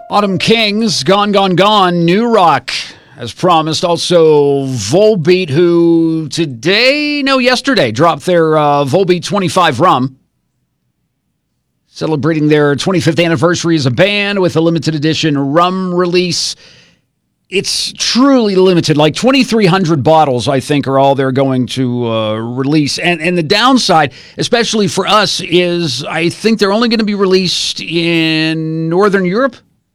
Autumn Kings, Gone, Gone, Gone, New Rock, as promised. Also, Volbeat, who yesterday, dropped their Volbeat 25 rum. Celebrating their 25th anniversary as a band with a limited edition rum release. It's truly limited, like 2,300 bottles, I think, are all they're going to release. And the downside, especially for us, is I think they're only going to be released in Northern Europe.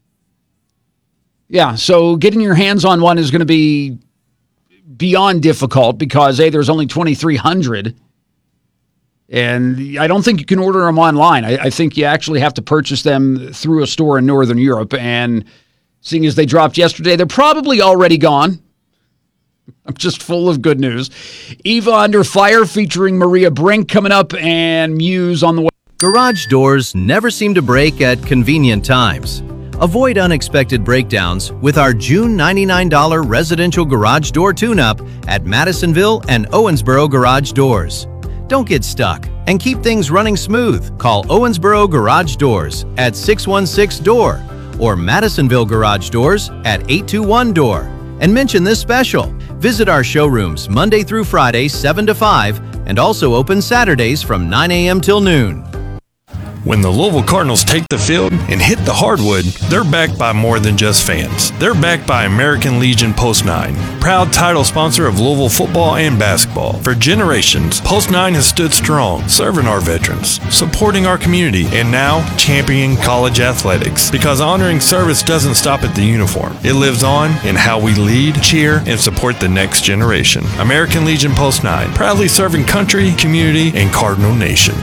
Yeah, so getting your hands on one is going to be beyond difficult because, A, there's only 2,300. And I don't think you can order them online. I think you actually have to purchase them through a store in Northern Europe. And seeing as they dropped yesterday, they're probably already gone. I'm just full of good news. Eva Under Fire featuring Maria Brink coming up and Muse on the way. Garage doors never seem to break at convenient times. Avoid unexpected breakdowns with our June $99 residential garage door tune-up at Madisonville and Owensboro Garage Doors. Don't get stuck and keep things running smooth. Call Owensboro Garage Doors at 616-DOOR or Madisonville Garage Doors at 821-DOOR and mention this special. Visit our showrooms Monday through Friday 7 to 5 and also open Saturdays from 9 a.m. till noon. When the Louisville Cardinals take the field and hit the hardwood, they're backed by more than just fans. They're backed by American Legion Post 9, proud title sponsor of Louisville football and basketball. For generations, Post 9 has stood strong, serving our veterans, supporting our community, and now championing college athletics. Because honoring service doesn't stop at the uniform. It lives on in how we lead, cheer, and support the next generation. American Legion Post 9, proudly serving country, community, and Cardinal Nation.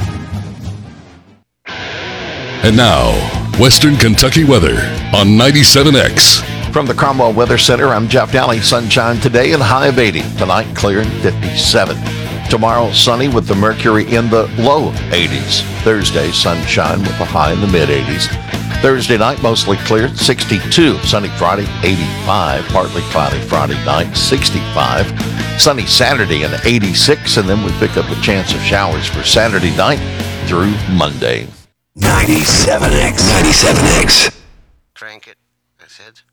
And now, Western Kentucky weather on 97X. From the Cromwell Weather Center, I'm Jeff Daly. Sunshine today and high of 80. Tonight, clear and 57. Tomorrow, sunny with the mercury in the low 80s. Thursday, sunshine with a high in the mid-80s. Thursday night, mostly clear, 62. Sunny Friday, 85. Partly cloudy Friday night, 65. Sunny Saturday and 86. And then we pick up a chance of showers for Saturday night through Monday. 97X. 97X. Crank it. I said.